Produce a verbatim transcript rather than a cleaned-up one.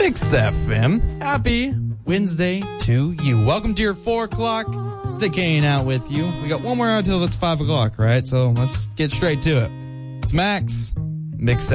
Mix F M. Happy Wednesday to you. Welcome to your four o'clock. It's Nick hanging out with you. We got one more hour until it's five o'clock, right? So let's get straight to it. It's Max. Mix